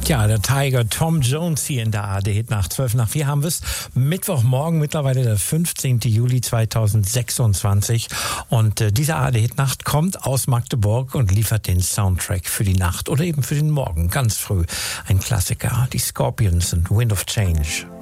Ja, der Tiger Tom Jones hier in der ARD nach 4:12 haben wir es. Mittwochmorgen, mittlerweile der 15. Juli 2026. Und diese ARD-Nacht kommt aus Magdeburg und liefert den Soundtrack für die Nacht oder eben für den Morgen, ganz früh. Ein Klassiker, die Scorpions und Wind of Change.